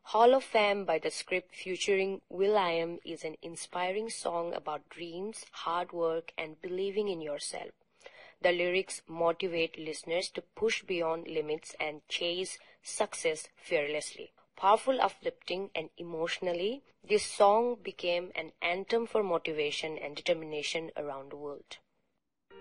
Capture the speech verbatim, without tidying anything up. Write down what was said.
Hall of Fame by The Script featuring will.i.am is an inspiring song about dreams, hard work, and believing in yourself. The lyrics motivate listeners to push beyond limits and chase success fearlessly. Powerful, uplifting, and emotionally, this song became an anthem for motivation and determination around the world.